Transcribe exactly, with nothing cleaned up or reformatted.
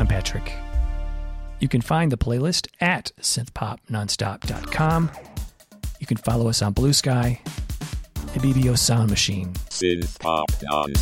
I'm Patrick. You can find the playlist at synth pop nonstop dot com. You can follow us on Blue Sky, the B B O Sound Machine. Synth Pop Nonstop.